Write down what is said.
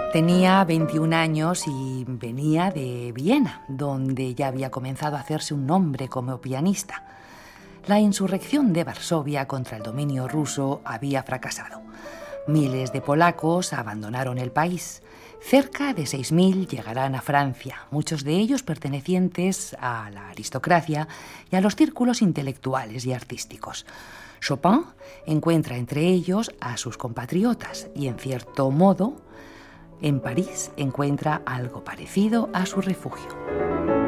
Tenía 21 años y venía de Viena, donde ya había comenzado a hacerse un nombre como pianista. La insurrección de Varsovia contra el dominio ruso había fracasado. Miles de polacos abandonaron el país. Cerca de 6.000 llegarán a Francia, muchos de ellos pertenecientes a la aristocracia y a los círculos intelectuales y artísticos. Chopin encuentra entre ellos a sus compatriotas y, en cierto modo, en París encuentra algo parecido a su refugio.